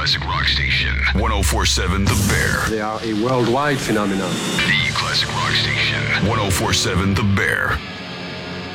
classic rock station. 1047 The Bear. They are a worldwide phenomenon. The classic rock station. 1047 The Bear.